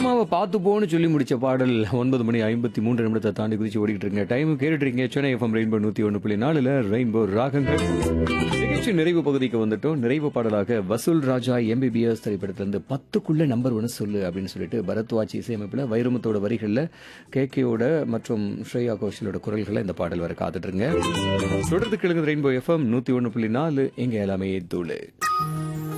சினிமாவை பார்த்து போன்னு சொல்லி முடிச்ச பாடல் 9:53 தாண்டி குதிச்சு ஓடிக்கிட்டு இருங்க. டைம் கேட்டுட்டு இருக்கீங்க. சென்னை எஃப்எம் ரெயின்போ 101.4 ரெயின்போ ராகங்கள். நிகழ்ச்சி நிறைவு பகுதிக்கு வந்துட்டோம். நிறைவு பாடலாக வசூல் ராஜா எம்பிபிஎஸ் திரைப்படத்திலிருந்து 10க்குள்ள நம்பர் 1 சொல்லு அப்படின்னு சொல்லிட்டு பரத்வாஜ் இசையமைப்பில் வைரமுத்தோட வரிகளில் கேகேயோட மற்றும் ஸ்ரேயா கோஷலோட குரல்களை இந்த பாடல் வர காத்துட்டு இருங்க. தொடர்ந்து கிழங்கு ரெயின்போ எஃப்எம் 101.4 எங்க எல்லாமே தூளு.